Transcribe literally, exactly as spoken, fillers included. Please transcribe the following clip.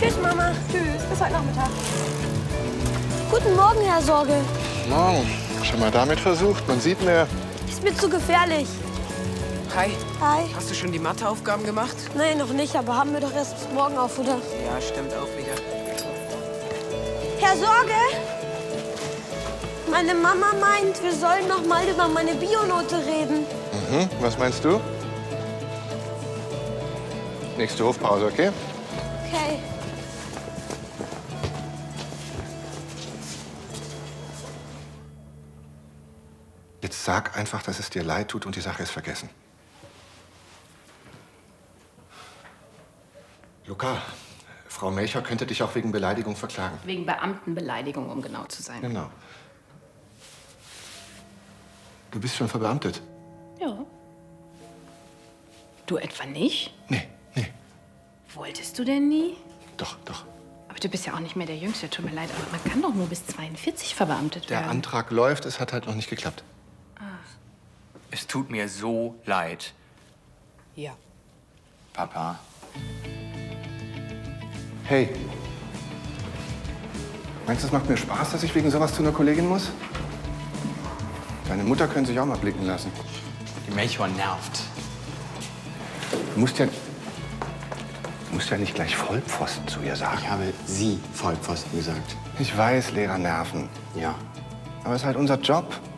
Tschüss, Mama. Tschüss, bis heute Nachmittag. Guten Morgen, Herr Sorge. Morgen. Schon mal damit versucht? Man sieht mehr. Ist mir zu gefährlich. Hi. Hi. Hast du schon die Matheaufgaben gemacht? Nein, noch nicht, aber haben wir doch erst bis morgen auf, oder? Ja, stimmt auch wieder. Herr Sorge! Meine Mama meint, wir sollen noch mal über meine Bionote reden. Mhm. Was meinst du? Nächste Hofpause, okay? Okay. Jetzt sag einfach, dass es dir leid tut und die Sache ist vergessen. Luca, Frau Melcher könnte dich auch wegen Beleidigung verklagen. Wegen Beamtenbeleidigung, um genau zu sein. Genau. Du bist schon verbeamtet. Ja. Du etwa nicht? Nee, nee. Wolltest du denn nie? Doch, doch. Aber du bist ja auch nicht mehr der Jüngste, tut mir leid, aber man kann doch nur bis zweiundvierzig verbeamtet Der werden. Antrag läuft, es hat halt noch nicht geklappt. Es tut mir so leid, Ja. Papa. Hey. Meinst du, es macht mir Spaß, dass ich wegen sowas zu einer Kollegin muss? Deine Mutter können sich auch mal blicken lassen. Die Melchior nervt. Du musst ja... Du musst ja nicht gleich Vollpfosten zu ihr sagen. Ich habe Sie Vollpfosten gesagt. Ich weiß, Lehrer nerven. Ja. Aber es ist halt unser Job.